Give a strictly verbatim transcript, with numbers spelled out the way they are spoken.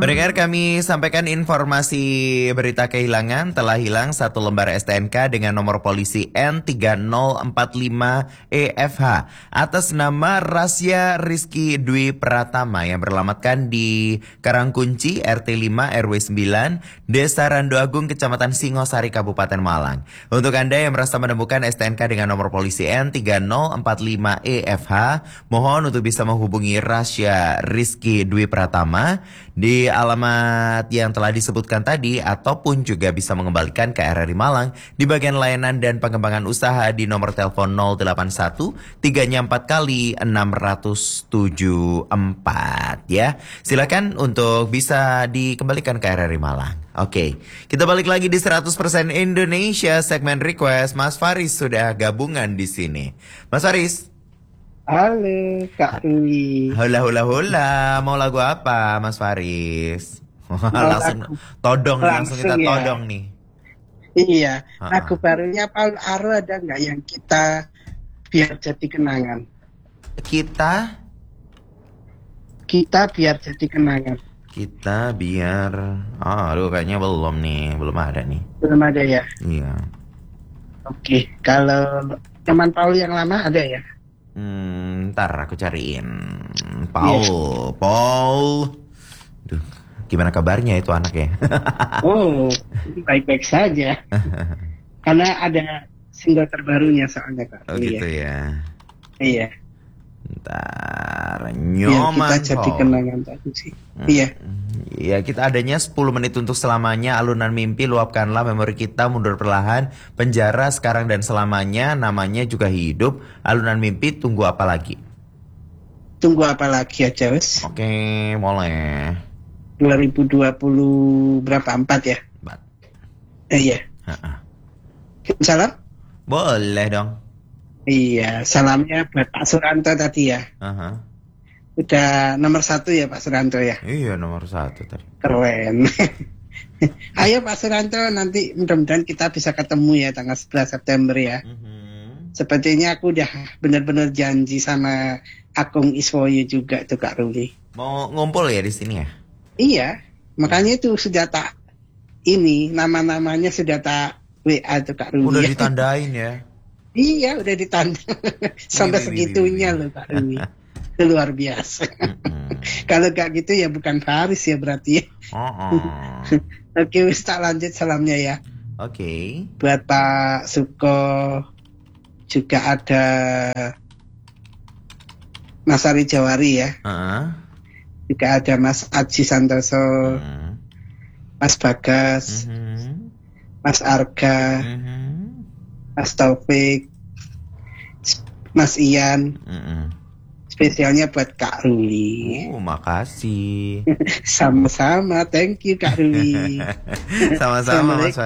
Pendengar, kami sampaikan informasi berita kehilangan. Telah hilang satu lembar S T N K dengan nomor polisi N tiga nol empat lima E F H atas nama Rasya Rizky Dwi Pratama yang beralamatkan di Karangkunci R T lima R W sembilan Desa Rando Agung Kecamatan Singosari Kabupaten Malang. Untuk Anda yang merasa menemukan S T N K dengan nomor polisi N tiga nol empat lima E F H, mohon untuk bisa menghubungi Rasya Rizky Dwi Pratama di alamat yang telah disebutkan tadi, ataupun juga bisa mengembalikan ke R R I Malang di bagian layanan dan pengembangan usaha di nomor telepon nol delapan satu tiga empat kali enam tujuh empat ya. Silakan untuk bisa dikembalikan ke R R I Malang. Oke, kita balik lagi di seratus persen Indonesia segmen request. Mas Faris sudah gabungan di sini. Mas Faris. Halo Kak Ruli. Hula hula hula. Mau lagu apa Mas Faris? langsung lagu. todong Langsung langsung kita ya. todong nih. Iya, Uh-uh. lagu barunya Paul Aro ada nggak yang kita biar jadi kenangan? Kita Kita biar jadi kenangan. kita biar oh, aduh kayaknya belum nih, belum ada nih. Belum ada ya? Iya. Oke, kalau teman Paul yang lama ada ya? Hmm, ntar aku cariin. Paul, yeah. Paul. Duh, gimana kabarnya itu anaknya? Oh, baik-baik saja. Karena ada single terbarunya soalnya Kak. Oh gitu ya. Iya. Ntar Ya, nyoman kita jadi Paul. kenangan tadi sih. Hmm. Iya. Ya, kita adanya sepuluh menit untuk selamanya. Alunan mimpi, luapkanlah memori kita, mundur perlahan. Penjara sekarang dan selamanya, namanya juga hidup. Alunan mimpi, tunggu apa lagi? Tunggu apa lagi aja wes? Oke, boleh. dua ribu dua puluh berapa? Empat ya? Bat. Eh, iya. Ha-ha. Salam? Boleh dong. Iya, salamnya buat Pak Suranto tadi ya. Aha. Udah nomor satu ya Pak Suranto ya. Iya, nomor satu tadi. Keren. Ayo Pak Suranto, nanti mudah-mudahan kita bisa ketemu ya tanggal sebelas September ya. Mm-hmm. Sepertinya aku udah benar-benar janji sama Agung Iswoyo juga tuh Kak Ruli. Mau ngumpul ya di sini ya? Iya, makanya itu sudah tak ini nama-namanya sudah tak W A tuh Kak Ruli. Udah ya. ditandain ya? Iya, udah ditanda. Sampai Wih, wih, segitunya wih, wih. loh Kak Ruli. Itu luar biasa. Kalau gak gitu ya bukan Faris ya berarti ya. Oh, Oke, wis tak lanjut salamnya ya. Oke. Buat Pak Suko, juga ada Mas Ari Jawari ya. Uh-huh. Juga ada Mas Aji Santoso, Uh-huh. Mas Bagas, Uh-huh. Mas Arga, Uh-huh. Mas Taufik, Mas Ian. Uh-huh. Spesialnya buat Kak Ruli. Uh, makasih. Sama-sama, thank you Kak Ruli. Sama-sama Mas